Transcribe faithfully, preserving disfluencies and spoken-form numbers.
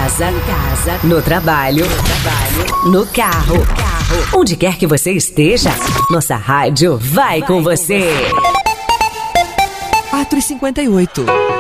casa, em casa, no trabalho, no trabalho, no carro, no carro, onde quer que você esteja, nossa rádio vai, vai com você. quatro e cinquenta e oito.